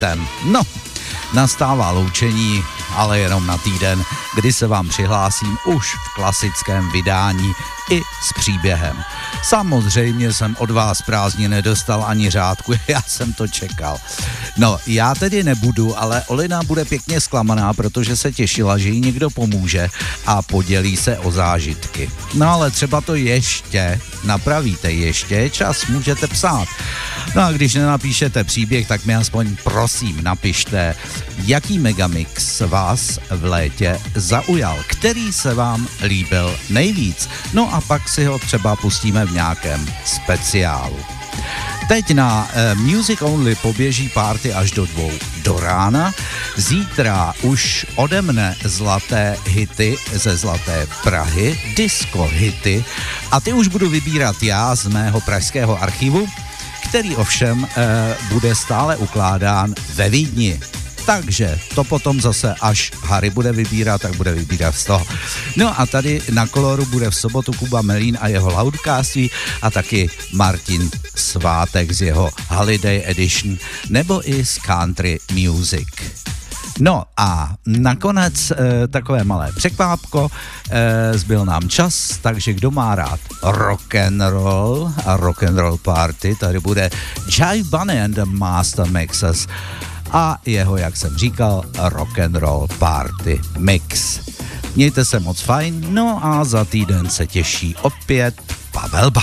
No, nastává loučení, ale jenom na týden, kdy se vám přihlásím už v klasickém vydání i s příběhem. Samozřejmě jsem od vás prázdně nedostal ani řádku, já jsem to čekal. No, já tedy nebudu, ale Olina bude pěkně zklamaná, protože se těšila, že jí někdo pomůže a podělí se o zážitky. No ale třeba to ještě napravíte, ještě je čas, můžete psát. No a když nenapíšete příběh, tak mi aspoň prosím napište, jaký megamix vás v létě zaujal, který se vám líbil nejvíc. No a pak si ho třeba pustíme v nějakém speciálu. Teď na Music Only poběží party až do 2 do rána. Zítra už ode mne zlaté hity ze Zlaté Prahy, disco hity, a ty už budu vybírat já z mého pražského archivu, který ovšem bude stále ukládán ve Vídni. Takže to potom zase, až Harry bude vybírat, tak bude vybírat z toho. No a tady na Koloru bude v sobotu Kuba Melín a jeho Loudcaství a taky Martin Svátek z jeho Holiday Edition nebo i z Country Music. No a nakonec takové malé překvápko, zbyl nám čas, takže kdo má rád rock'n'roll a rock'n'roll party, tady bude Jive Bunny and the Master Mixers a jeho, jak jsem říkal, rock'n'roll party mix. Mějte se moc fajn, no a za týden se těší opět Pavel Bach.